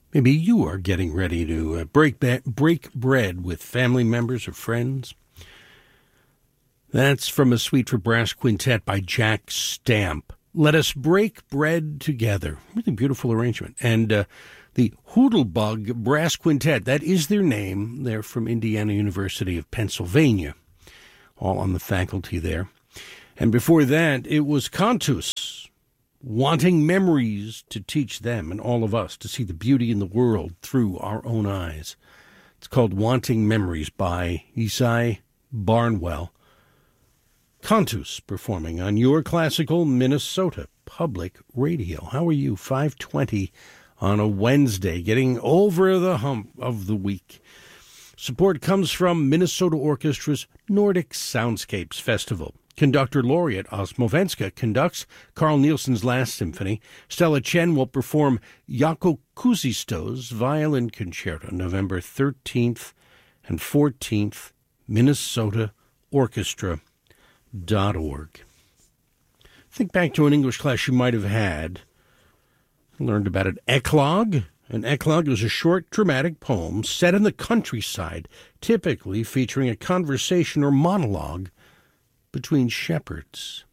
Maybe you are getting ready to break bread with family members or friends. That's from a suite for brass quintet by Jack Stamp. Let us break bread together. Really beautiful arrangement. And the Hootlebug Brass Quintet, that is their name. They're from Indiana University of Pennsylvania, all on the faculty there. And before that, it was Cantus, wanting memories to teach them and all of us to see the beauty in the world through our own eyes. It's called Wanting Memories by Isai Barnwell. Cantus performing on your classical Minnesota Public Radio. How are you? 5:20 on a Wednesday, getting over the hump of the week. Support comes from Minnesota Orchestra's Nordic Soundscapes Festival. Conductor laureate Osmovenska conducts Carl Nielsen's Last Symphony. Stella Chen will perform Jaakko Kuusisto's Violin Concerto, November 13th and 14th, minnesotaorchestra.org. Think back to an English class you might have had. Learned about an eclogue. An eclogue is a short dramatic poem set in the countryside, typically featuring a conversation or monologue between shepherds.